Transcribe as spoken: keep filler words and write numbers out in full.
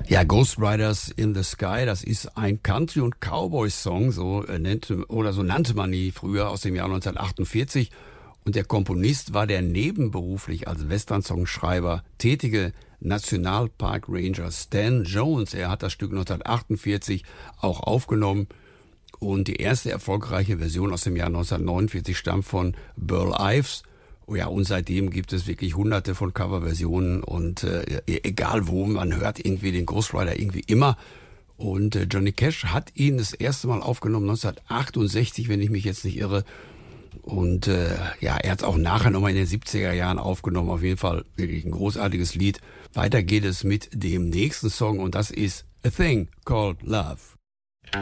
Ja, Ghost Riders in the Sky, das ist ein Country- und Cowboy-Song, so äh, nannte, oder so nannte man ihn früher, aus dem Jahr neunzehnhundertachtundvierzig. Und der Komponist war der nebenberuflich als Western-Songschreiber tätige Nationalpark Ranger Stan Jones. Er hat das Stück neunzehnhundertachtundvierzig auch aufgenommen. Und die erste erfolgreiche Version aus dem Jahr neunzehnhundertneunundvierzig stammt von Burl Ives. Oh ja, und seitdem gibt es wirklich hunderte von Coverversionen und äh, egal wo, man hört irgendwie den Ghost Rider irgendwie immer. Und äh, Johnny Cash hat ihn das erste Mal aufgenommen neunzehnhundertachtundsechzig, wenn ich mich jetzt nicht irre. Und äh, ja, er hat es auch nachher nochmal in den siebziger Jahren aufgenommen. Auf jeden Fall wirklich ein großartiges Lied. Weiter geht es mit dem nächsten Song und das ist A Thing Called Love.